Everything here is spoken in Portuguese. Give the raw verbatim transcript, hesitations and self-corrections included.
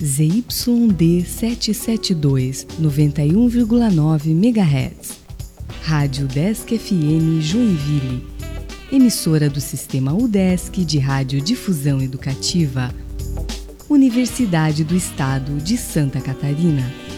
Z Y D setecentos e setenta e dois, noventa e um vírgula nove megahertz. Rádio Udesc F M Joinville, emissora do Sistema Udesc de Radiodifusão Educativa, Universidade do Estado de Santa Catarina.